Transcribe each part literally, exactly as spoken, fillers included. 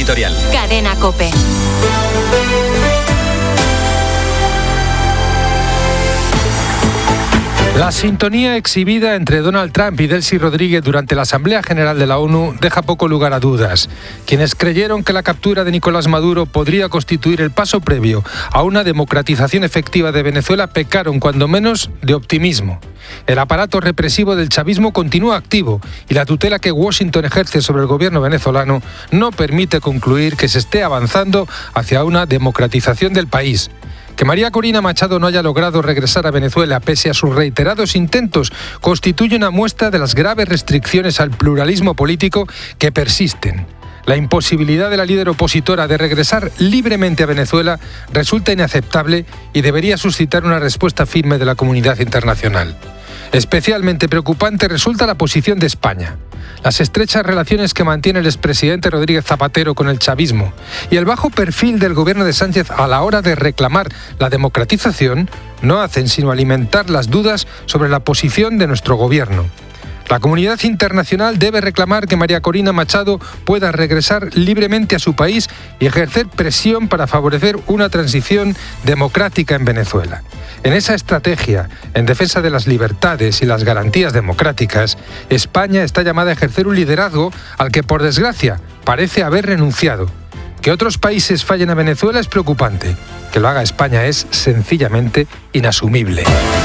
editorial. Cadena COPE. La sintonía exhibida entre Donald Trump y Delcy Rodríguez durante la Asamblea General de la ONU deja poco lugar a dudas. Quienes creyeron que la captura de Nicolás Maduro podría constituir el paso previo a una democratización efectiva de Venezuela pecaron cuando menos de optimismo. El aparato represivo del chavismo continúa activo y la tutela que Washington ejerce sobre el gobierno venezolano no permite concluir que se esté avanzando hacia una democratización del país. Que María Corina Machado no haya logrado regresar a Venezuela pese a sus reiterados intentos constituye una muestra de las graves restricciones al pluralismo político que persisten. La imposibilidad de la líder opositora de regresar libremente a Venezuela resulta inaceptable y debería suscitar una respuesta firme de la comunidad internacional. Especialmente preocupante resulta la posición de España. Las estrechas relaciones que mantiene el expresidente Rodríguez Zapatero con el chavismo y el bajo perfil del gobierno de Sánchez a la hora de reclamar la democratización no hacen sino alimentar las dudas sobre la posición de nuestro gobierno. La comunidad internacional debe reclamar que María Corina Machado pueda regresar libremente a su país y ejercer presión para favorecer una transición democrática en Venezuela. En esa estrategia, en defensa de las libertades y las garantías democráticas, España está llamada a ejercer un liderazgo al que, por desgracia, parece haber renunciado. Que otros países fallen a Venezuela es preocupante. Que lo haga España es sencillamente inasumible.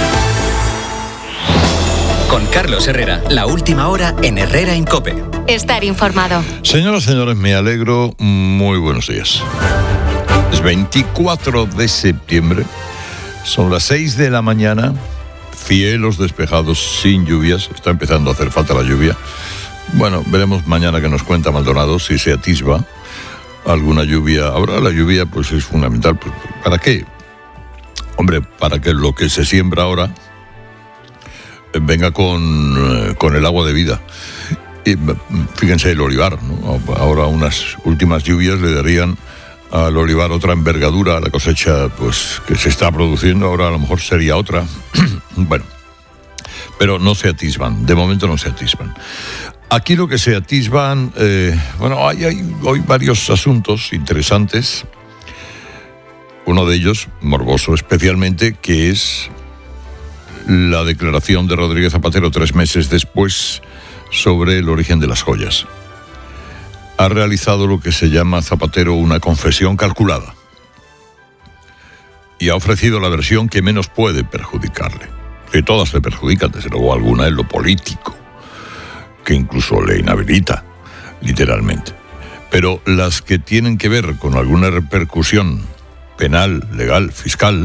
Con Carlos Herrera, la última hora en Herrera en COPE. Estar informado. Señoras y señores, me alegro. Muy buenos días. Es veinticuatro de septiembre. Son las seis de la mañana. Cielos despejados, sin lluvias. Está empezando a hacer falta la lluvia. Bueno, veremos mañana que nos cuenta Maldonado si se atisba alguna lluvia. Ahora la lluvia pues es fundamental. ¿Para qué? Hombre, para que lo que se siembra ahora venga con, con el agua de vida. Y fíjense el olivar, ¿no? Ahora unas últimas lluvias le darían al olivar otra envergadura a la cosecha pues que se está produciendo. Ahora a lo mejor sería otra. Bueno, pero no se atisban, de momento no se atisban. Aquí lo que se atisban, eh, bueno, hay, hay hoy varios asuntos interesantes. Uno de ellos, morboso especialmente, que es la declaración de Rodríguez Zapatero tres meses después sobre el origen de las joyas. Ha realizado lo que se llama Zapatero una confesión calculada y ha ofrecido la versión que menos puede perjudicarle, que todas le perjudican, desde luego alguna en lo político, que incluso le inhabilita, literalmente. Pero las que tienen que ver con alguna repercusión penal, legal, fiscal,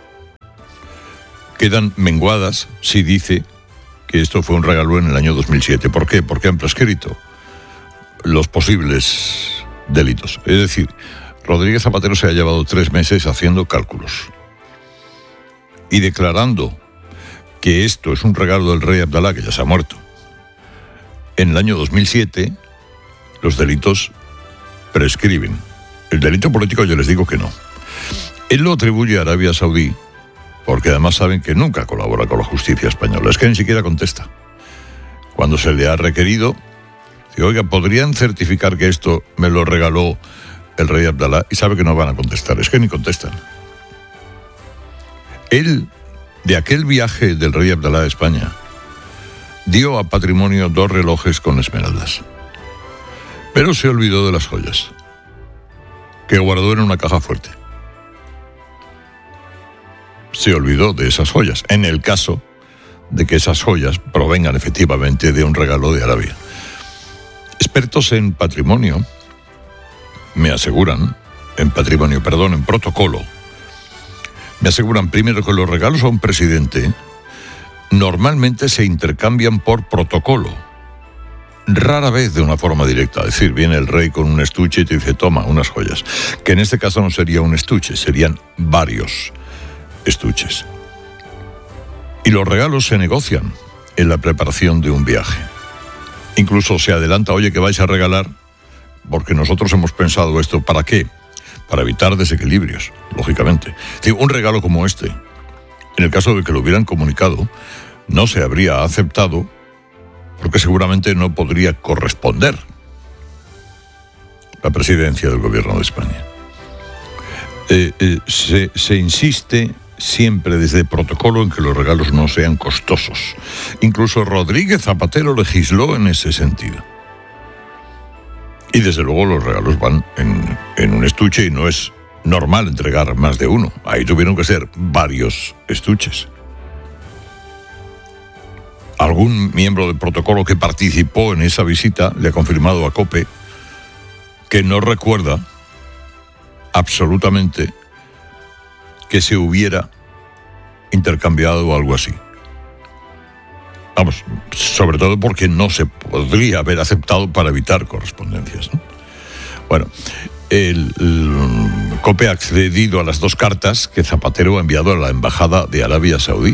quedan menguadas si dice que esto fue un regalo en el año dos mil siete. ¿Por qué? Porque han prescrito los posibles delitos. Es decir, Rodríguez Zapatero se ha llevado tres meses haciendo cálculos y declarando que esto es un regalo del rey Abdalá, que ya se ha muerto. En el año dos mil siete, los delitos prescriben. El delito político yo les digo que no. Él lo atribuye a Arabia Saudí, porque además saben que nunca colabora con la justicia española. Es que ni siquiera contesta. Cuando se le ha requerido, dice, oiga, ¿podrían certificar que esto me lo regaló el rey Abdalá? Y sabe que no van a contestar. Es que ni contestan. Él, de aquel viaje del rey Abdalá a España, dio a patrimonio dos relojes con esmeraldas. Pero se olvidó de las joyas, que guardó en una caja fuerte. Se olvidó de esas joyas, en el caso de que esas joyas provengan efectivamente de un regalo de Arabia. Expertos en patrimonio me aseguran, en patrimonio, perdón, en protocolo, me aseguran primero que los regalos a un presidente normalmente se intercambian por protocolo, rara vez de una forma directa. Es decir, viene el rey con un estuche y te dice, toma, unas joyas, que en este caso no sería un estuche, serían varios estuches. Y los regalos se negocian en la preparación de un viaje. Incluso se adelanta, oye, que vais a regalar, porque nosotros hemos pensado esto, ¿para qué? Para evitar desequilibrios, lógicamente. Es decir, un regalo como este, en el caso de que lo hubieran comunicado, no se habría aceptado, porque seguramente no podría corresponder. la presidencia del gobierno de España. Eh, eh, se, se insiste siempre desde el protocolo en que los regalos no sean costosos. Incluso Rodríguez Zapatero legisló en ese sentido. Y desde luego los regalos van en, en un estuche y no es normal entregar más de uno. Ahí tuvieron que ser varios estuches. Algún miembro del protocolo que participó en esa visita le ha confirmado a COPE que no recuerda absolutamente que se hubiera intercambiado algo así. Vamos, sobre todo porque no se podría haber aceptado para evitar correspondencias, ¿no? Bueno, el, el COPE ha accedido a las dos cartas que Zapatero ha enviado a la Embajada de Arabia Saudí,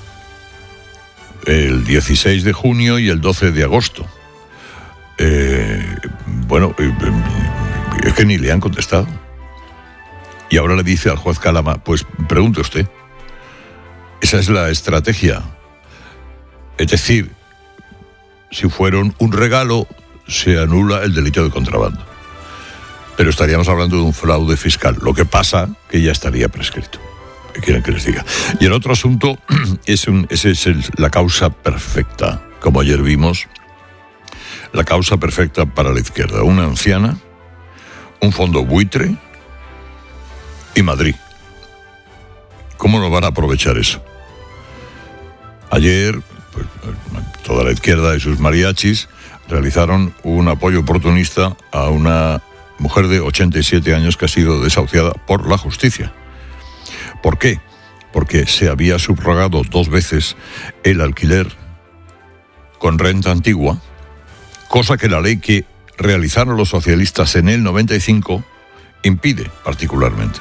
el dieciséis de junio y el doce de agosto. Eh, bueno, eh, es que ni le han contestado. Y ahora le dice al juez Calama, pues pregunte usted. Esa es la estrategia. Es decir, si fueron un regalo, se anula el delito de contrabando. Pero estaríamos hablando de un fraude fiscal. Lo que pasa que ya estaría prescrito. ¿Qué quieren que les diga? Y el otro asunto es, un, es, es el, la causa perfecta, como ayer vimos, la causa perfecta para la izquierda. Una anciana, un fondo buitre y Madrid. ¿Cómo no van a aprovechar eso? Ayer, pues, toda la izquierda y sus mariachis realizaron un apoyo oportunista a una mujer de ochenta y siete años que ha sido desahuciada por la justicia. ¿Por qué? Porque se había subrogado dos veces el alquiler con renta antigua, cosa que la ley que realizaron los socialistas en el noventa y cinco impide particularmente.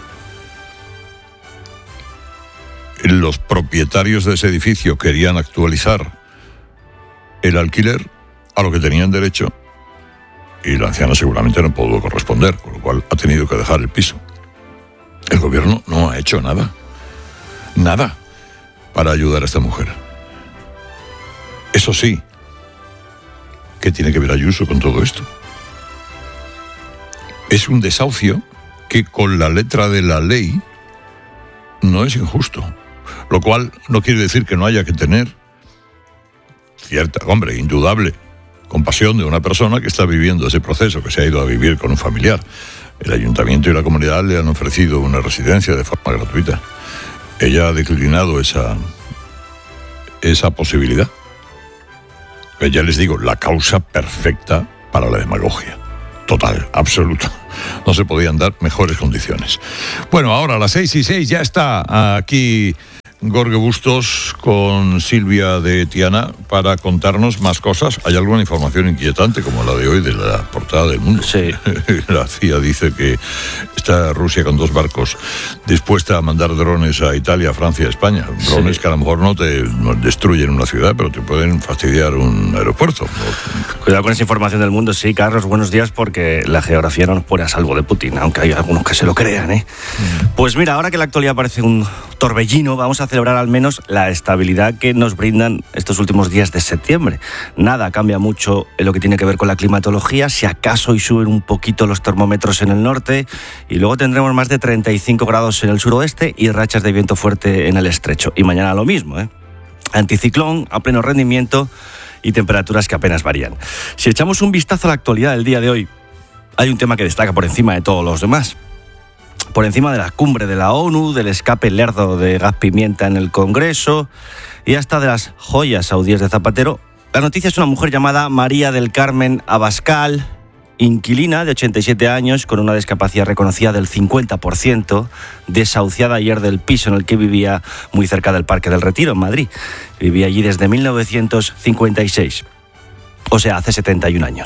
Los propietarios de ese edificio querían actualizar el alquiler a lo que tenían derecho y la anciana seguramente no pudo corresponder, con lo cual ha tenido que dejar el piso. El gobierno no ha hecho nada, nada para ayudar a esta mujer. Eso sí, ¿qué tiene que ver Ayuso con todo esto? Es un desahucio que con la letra de la ley no es injusto, lo cual no quiere decir que no haya que tener cierta, hombre, indudable compasión de una persona que está viviendo ese proceso, que se ha ido a vivir con un familiar. El ayuntamiento y la comunidad le han ofrecido una residencia de forma gratuita. Ella ha declinado esa, esa posibilidad. Ya les digo, la causa perfecta para la demagogia. Total, absoluta. No se podían dar mejores condiciones. Bueno, ahora a las seis y seis ya está aquí Jorge Bustos con Silvia de Tiana para contarnos más cosas. Hay alguna información inquietante como la de hoy de la portada del Mundo. Sí. La C I A dice que está Rusia con dos barcos dispuesta a mandar drones a Italia, Francia, España. Drones sí. que a lo mejor no te no destruyen una ciudad, pero te pueden fastidiar un aeropuerto. Cuidado con esa información del Mundo. Sí, Carlos, buenos días, porque la geografía no nos pone a salvo de Putin, aunque hay algunos que se lo crean, ¿eh? Mm. Pues mira, ahora que la actualidad parece un torbellino, vamos a celebrar al menos la estabilidad que nos brindan estos últimos días de septiembre. Nada cambia mucho en lo que tiene que ver con la climatología, si acaso y suben un poquito los termómetros en el norte, y luego tendremos más de treinta y cinco grados en el suroeste y rachas de viento fuerte en el estrecho. Y mañana lo mismo, ¿eh? Anticiclón a pleno rendimiento y temperaturas que apenas varían. Si echamos un vistazo a la actualidad del día de hoy, hay un tema que destaca por encima de todos los demás. Por encima de la cumbre de la ONU, del escape lerdo de gas pimienta en el Congreso y hasta de las joyas saudíes de Zapatero, la noticia es una mujer llamada María del Carmen Abascal, inquilina de ochenta y siete años, con una discapacidad reconocida del cincuenta por ciento, desahuciada ayer del piso en el que vivía muy cerca del Parque del Retiro, en Madrid. Vivía allí desde mil novecientos cincuenta y seis, o sea, hace setenta y un años.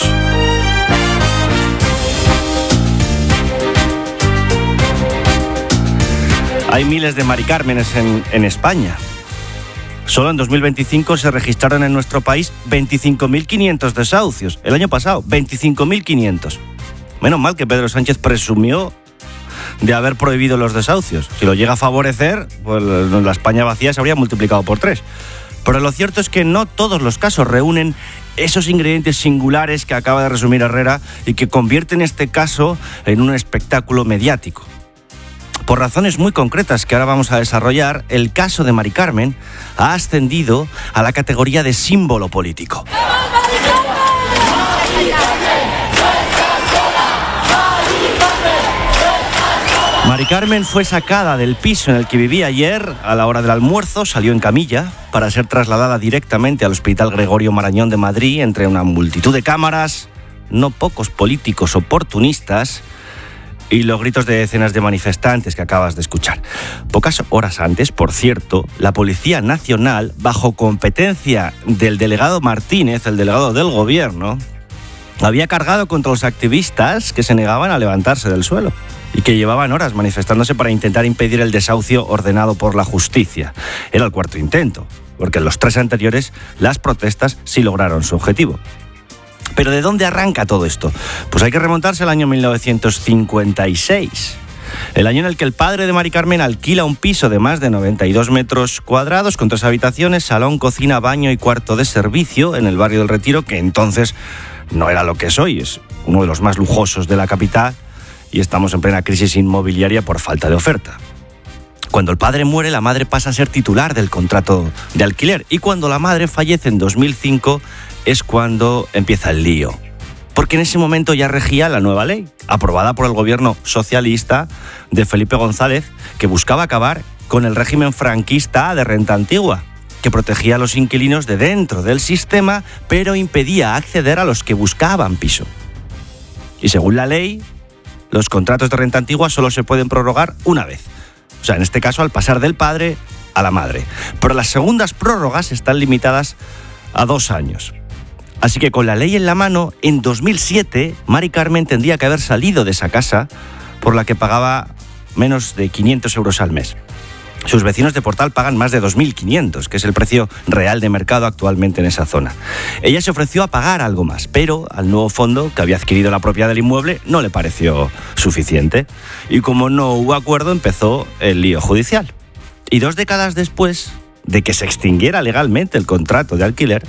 Hay miles de Mari Cármenes en, en España. Solo en dos mil veinticinco se registraron en nuestro país veinticinco mil quinientos desahucios. El año pasado, veinticinco mil quinientos. Menos mal que Pedro Sánchez presumió de haber prohibido los desahucios. Si lo llega a favorecer, pues la España vacía se habría multiplicado por tres. Pero lo cierto es que no todos los casos reúnen esos ingredientes singulares que acaba de resumir Herrera y que convierten este caso en un espectáculo mediático. Por razones muy concretas que ahora vamos a desarrollar, el caso de Mari Carmen ha ascendido a la categoría de símbolo político. Mari Carmen fue sacada del piso en el que vivía ayer. A la hora del almuerzo salió en camilla para ser trasladada directamente al Hospital Gregorio Marañón de Madrid entre una multitud de cámaras, no pocos políticos oportunistas y los gritos de decenas de manifestantes que acabas de escuchar. Pocas horas antes, por cierto, la Policía Nacional, bajo competencia del delegado Martínez, el delegado del gobierno, había cargado contra los activistas que se negaban a levantarse del suelo y que llevaban horas manifestándose para intentar impedir el desahucio ordenado por la justicia. Era el cuarto intento, porque en los tres anteriores las protestas sí lograron su objetivo. ¿Pero de dónde arranca todo esto? Pues hay que remontarse al año mil novecientos cincuenta y seis, el año en el que el padre de Mari Carmen alquila un piso de más de noventa y dos metros cuadrados con tres habitaciones, salón, cocina, baño y cuarto de servicio en el barrio del Retiro, que entonces no era lo que es hoy, es uno de los más lujosos de la capital y estamos en plena crisis inmobiliaria por falta de oferta. Cuando el padre muere, la madre pasa a ser titular del contrato de alquiler y cuando la madre fallece en dos mil cinco es cuando empieza el lío. Porque en ese momento ya regía la nueva ley, aprobada por el gobierno socialista de Felipe González, que buscaba acabar con el régimen franquista de renta antigua, que protegía a los inquilinos de dentro del sistema, pero impedía acceder a los que buscaban piso. Y según la ley, los contratos de renta antigua solo se pueden prorrogar una vez. O sea, en este caso, al pasar del padre a la madre. Pero las segundas prórrogas están limitadas a dos años. Así que con la ley en la mano, en dos mil siete, Mari Carmen tendría que haber salido de esa casa por la que pagaba menos de quinientos euros al mes. Sus vecinos de Portal pagan más de dos mil quinientos, que es el precio real de mercado actualmente en esa zona. Ella se ofreció a pagar algo más, pero al nuevo fondo, que había adquirido la propiedad del inmueble, no le pareció suficiente. Y como no hubo acuerdo, empezó el lío judicial. Y dos décadas después de que se extinguiera legalmente el contrato de alquiler,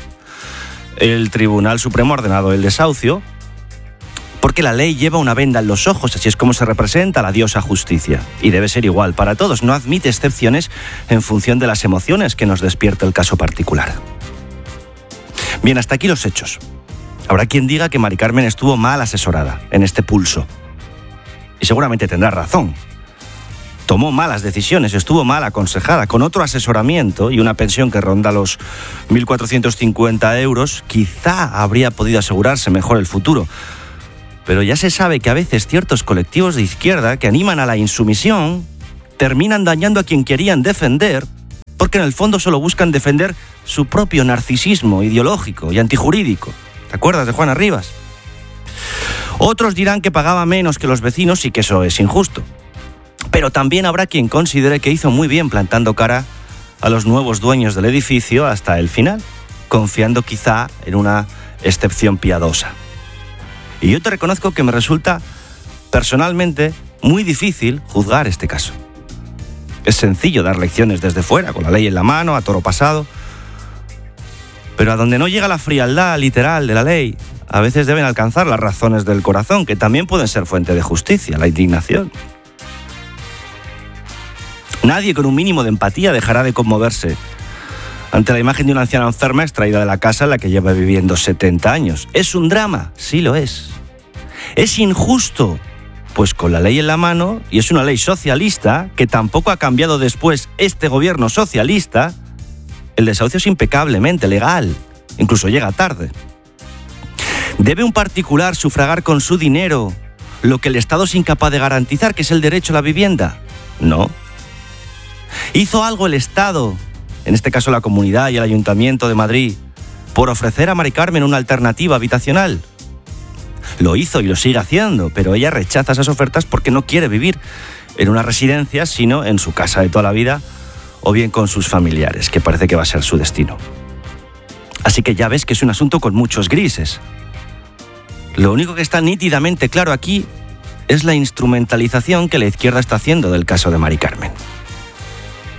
el Tribunal Supremo ha ordenado el desahucio, porque la ley lleva una venda en los ojos, así es como se representa la diosa justicia. Y debe ser igual para todos, no admite excepciones en función de las emociones que nos despierta el caso particular. Bien, hasta aquí los hechos. Habrá quien diga que Mari Carmen estuvo mal asesorada en este pulso. Y seguramente tendrá razón. Tomó malas decisiones, estuvo mal aconsejada, con otro asesoramiento y una pensión que ronda los mil cuatrocientos cincuenta euros, quizá habría podido asegurarse mejor el futuro. Pero ya se sabe que a veces ciertos colectivos de izquierda que animan a la insumisión terminan dañando a quien querían defender, porque en el fondo solo buscan defender su propio narcisismo ideológico y antijurídico. ¿Te acuerdas de Juana Rivas? Otros dirán que pagaba menos que los vecinos y que eso es injusto. Pero también habrá quien considere que hizo muy bien plantando cara a los nuevos dueños del edificio hasta el final, confiando quizá en una excepción piadosa. Y yo te reconozco que me resulta personalmente muy difícil juzgar este caso. Es sencillo dar lecciones desde fuera, con la ley en la mano, a toro pasado. Pero a donde no llega la frialdad literal de la ley, a veces deben alcanzar las razones del corazón, que también pueden ser fuente de justicia, la indignación. Nadie con un mínimo de empatía dejará de conmoverse ante la imagen de una anciana enferma extraída de la casa en la que lleva viviendo setenta años. ¿Es un drama? Sí lo es. ¿Es injusto? Pues con la ley en la mano, y es una ley socialista que tampoco ha cambiado después este gobierno socialista, el desahucio es impecablemente legal, incluso llega tarde. ¿Debe un particular sufragar con su dinero lo que el Estado es incapaz de garantizar, que es el derecho a la vivienda? No. ¿Hizo algo el Estado, en este caso la Comunidad y el Ayuntamiento de Madrid, por ofrecer a Mari Carmen una alternativa habitacional? Lo hizo y lo sigue haciendo, pero ella rechaza esas ofertas porque no quiere vivir en una residencia, sino en su casa de toda la vida, o bien con sus familiares, que parece que va a ser su destino. Así que ya ves que es un asunto con muchos grises. Lo único que está nítidamente claro aquí es la instrumentalización que la izquierda está haciendo del caso de Mari Carmen.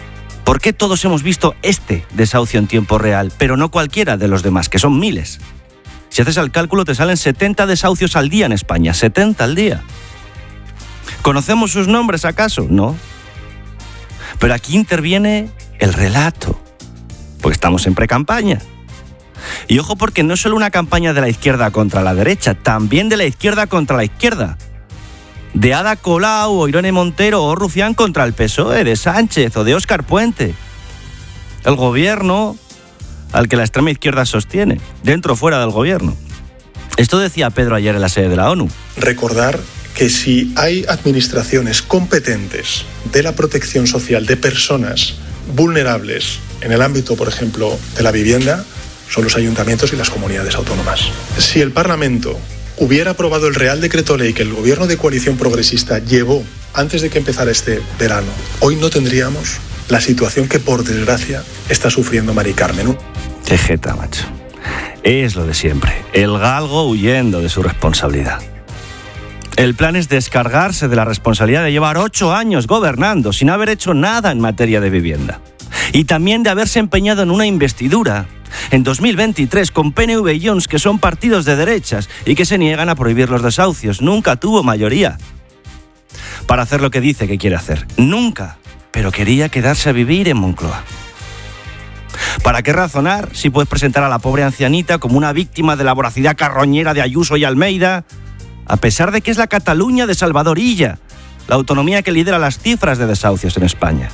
¿Por qué todos hemos visto este desahucio en tiempo real, pero no cualquiera de los demás, que son miles? Si haces el cálculo, te salen setenta desahucios al día en España, setenta al día. ¿Conocemos sus nombres acaso? No. Pero aquí interviene el relato, porque estamos en precampaña. Y ojo, porque no es solo una campaña de la izquierda contra la derecha, también de la izquierda contra la izquierda. De Ada Colau o Irene Montero o Rufián contra el P S O E, de Sánchez o de Óscar Puente. El gobierno al que la extrema izquierda sostiene, dentro o fuera del gobierno. Esto decía Pedro ayer en la sede de la ONU. Recordar que si hay administraciones competentes de la protección social de personas vulnerables en el ámbito, por ejemplo, de la vivienda, son los ayuntamientos y las comunidades autónomas. Si el Parlamento hubiera aprobado el Real Decreto Ley que el gobierno de coalición progresista llevó antes de que empezara este verano, hoy no tendríamos la situación que, por desgracia, está sufriendo Mari Carmen. Qué jeta, macho. Es lo de siempre. El galgo huyendo de su responsabilidad. El plan es descargarse de la responsabilidad de llevar ocho años gobernando sin haber hecho nada en materia de vivienda. Y también de haberse empeñado en una investidura en dos mil veintitrés con P N V y Junts, que son partidos de derechas y que se niegan a prohibir los desahucios. Nunca tuvo mayoría para hacer lo que dice que quiere hacer. Nunca. Pero quería quedarse a vivir en Moncloa. ¿Para qué razonar si puedes presentar a la pobre ancianita como una víctima de la voracidad carroñera de Ayuso y Almeida, a pesar de que es la Cataluña de Salvador Illa, la autonomía que lidera las cifras de desahucios en España?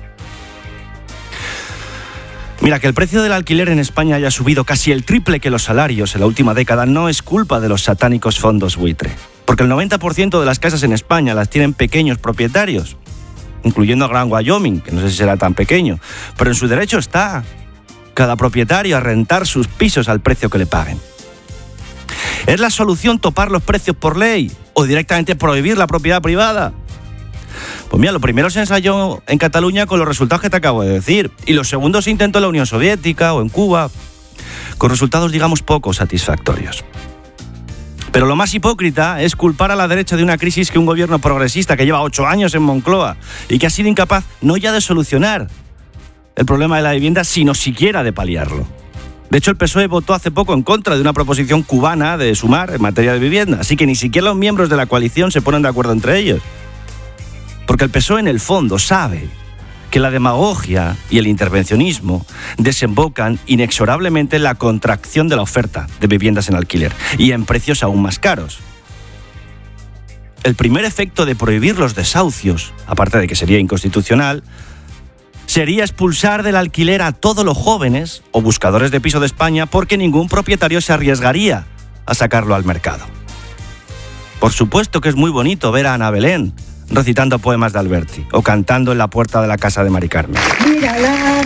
Mira, que el precio del alquiler en España haya subido casi el triple que los salarios en la última década no es culpa de los satánicos fondos buitre, porque el noventa por ciento de las casas en España las tienen pequeños propietarios, incluyendo a Gran Wyoming, que no sé si será tan pequeño, pero en su derecho está cada propietario a rentar sus pisos al precio que le paguen. ¿Es la solución topar los precios por ley o directamente prohibir la propiedad privada? Pues mira, lo primero se ensayó en Cataluña con los resultados que te acabo de decir, y lo segundo se intentó en la Unión Soviética o en Cuba, con resultados, digamos, poco satisfactorios. Pero lo más hipócrita es culpar a la derecha de una crisis que un gobierno progresista que lleva ocho años en Moncloa y que ha sido incapaz no ya de solucionar el problema de la vivienda, sino siquiera de paliarlo. De hecho, el P S O E votó hace poco en contra de una proposición cubana de Sumar en materia de vivienda, así que ni siquiera los miembros de la coalición se ponen de acuerdo entre ellos. Porque el P S O E en el fondo sabe que la demagogia y el intervencionismo desembocan inexorablemente en la contracción de la oferta de viviendas en alquiler y en precios aún más caros. El primer efecto de prohibir los desahucios, aparte de que sería inconstitucional, sería expulsar del alquiler a todos los jóvenes o buscadores de piso de España, porque ningún propietario se arriesgaría a sacarlo al mercado. Por supuesto que es muy bonito ver a Ana Belén recitando poemas de Alberti o cantando en la puerta de la casa de Mari Carmen. Mírala.